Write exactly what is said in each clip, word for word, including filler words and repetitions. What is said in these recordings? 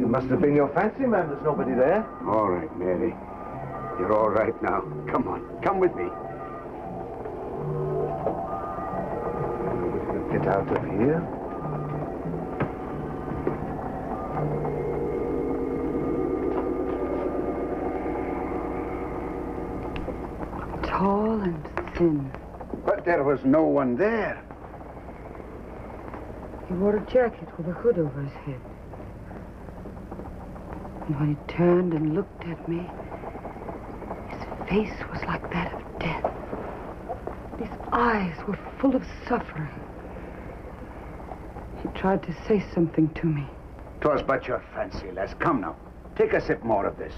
must have been your fancy, ma'am. There's nobody there. All right, Mary. You're all right now. Come on, come with me. Get out of here. Tall and thin. But there was no one there. He wore a jacket with a hood over his head. And when he turned and looked at me, his face was like that of death. His eyes were full of suffering. He tried to say something to me. 'Twas but your fancy, lass. Come now. Take a sip more of this.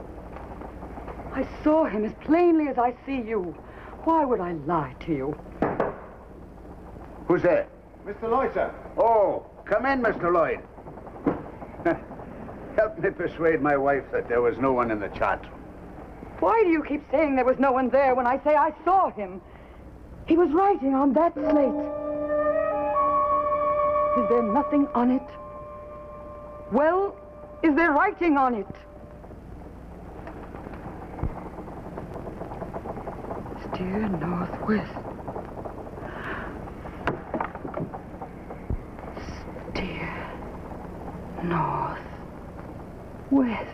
I saw him as plainly as I see you. Why would I lie to you? Who's there? Mister Lloyd, sir. Oh, come in, Mister Lloyd. Help me persuade my wife that there was no one in the chart room. Why do you keep saying there was no one there when I say I saw him? He was writing on that slate. Is there nothing on it? Well, is there writing on it? Steer northwest. Steer northwest.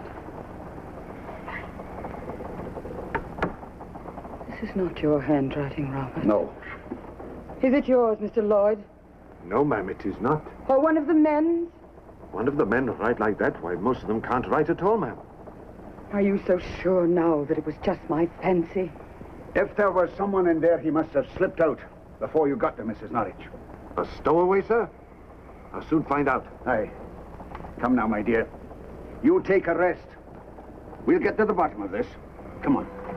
This is not your handwriting, Robert. No. Is it yours, Mister Lloyd? No, ma'am, it is not. Or one of the men's? One of the men who write like that, why, most of them can't write at all, ma'am. Are you so sure now that it was just my fancy? If there was someone in there, he must have slipped out before you got to Missus Norwich. A stowaway, sir? I'll soon find out. Aye. Come now, my dear. You take a rest. We'll get to the bottom of this. Come on.